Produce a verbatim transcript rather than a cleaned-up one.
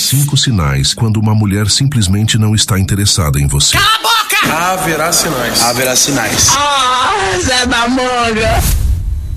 cinco sinais quando uma mulher simplesmente não está interessada em você. Cala a boca! Haverá sinais. Haverá sinais. Ah, Zé da Manga!